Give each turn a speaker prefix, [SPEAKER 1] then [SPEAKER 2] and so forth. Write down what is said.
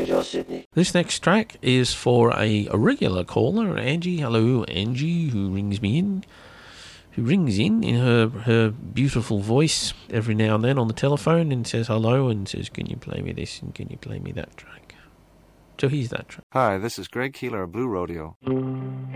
[SPEAKER 1] Josh Sydney.
[SPEAKER 2] This next track is for a regular caller, Angie. Hello, Angie, who rings in her beautiful voice every now and then on the telephone and says hello and says, can you play me this and can you play me that track? So here's that track.
[SPEAKER 3] Hi, this is Greg Keeler of Blue Rodeo.